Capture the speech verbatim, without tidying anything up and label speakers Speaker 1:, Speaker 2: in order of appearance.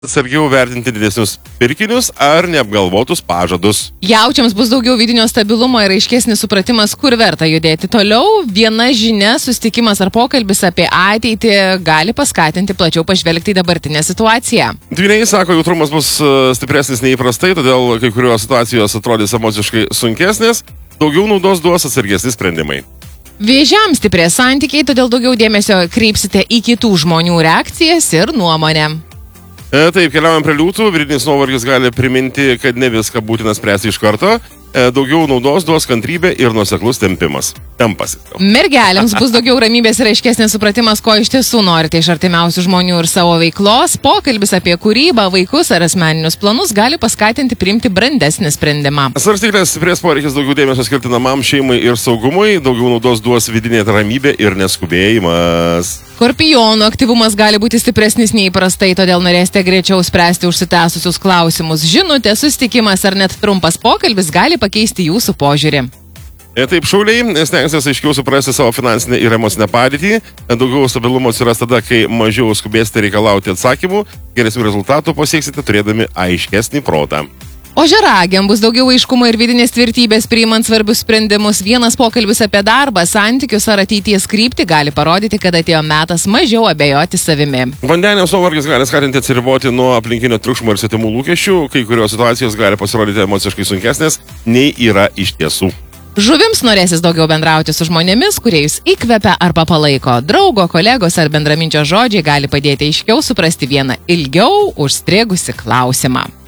Speaker 1: atsargiau vertinti didesnius pirkinius ar neapgalvotus pažadus.
Speaker 2: Jaučiams bus daugiau vidinio stabilumo ir aiškesnis supratimas, kur verta judėti toliau. Viena žinia, susitikimas ar pokalbis apie ateitį gali paskatinti plačiau pažvelgti į dabartinę situaciją.
Speaker 1: Dvyniai sako, jautrumas bus stipresnis neįprastai, todėl kai kurios situacijos atrodys emociškai sunkesnės, daugiau naudos duos atsargesni sprendimai.
Speaker 2: Vėžiams stiprės santykiai, todėl daugiau dėmesio kreipsite į kitų žmonių reakcijas ir nuomonę.
Speaker 1: E, taip, keliaujam prie liūtų, vidinis nuovargis gali priminti, kad ne viską būtina spręsti iš karto, e, daugiau naudos duos kantrybė ir nuoseklus tempimas. Tempas.
Speaker 2: Mergelėms bus daugiau ramybės ir aiškesnis supratimas, ko iš tiesų norite iš artimiausių žmonių ir savo veiklos. Pokalbis apie kūrybą, vaikus ar asmeninius planus gali paskatinti priimti brandesnį sprendimą.
Speaker 1: Svarstyklės stiprės poreikis daugiau dėmesio skirti namam, šeimai ir saugumui, daugiau naudos duos vidinė ramybė ir neskubėjimas.
Speaker 2: Skorpionų aktyvumas gali būti stipresnis neįprastai, todėl norėsite greičiau spręsti užsitęsusius klausimus. Žinutė, susitikimas ar net trumpas pokalbis gali pakeisti jūsų požiūrį.
Speaker 1: E, taip, šauliai, stengsitės aiškiau suprasti savo finansinę ir emocinę padėtį. Daugiau stabilumo atsiras tada, kai mažiau skubėsite reikalauti atsakymų, geresnių rezultatų pasieksite turėdami aiškesnį protą.
Speaker 2: Ožiaragiam bus daugiau aiškumo ir vidinės tvirtybės priimant svarbius sprendimus. Vienas pokalbis apie darbą, santykius ar ateities kryptį gali parodyti, kad atėjo metas mažiau abejoti savimi.
Speaker 1: Vandeniaus nuovargis gali skatinti atsiriboti nuo aplinkinio triukšmo ir svetimų lūkesčių, kai kurios situacijos gali pasirodyti emociškai sunkesnės, nei yra iš tiesų.
Speaker 2: Žuvims norėsis daugiau bendrauti su žmonėmis, kurie jūs įkvepia arba palaiko. Draugo, kolegos ar bendraminčio žodžiai gali padėti aiškiau suprasti vieną ilgiau užstrigusi klausimą.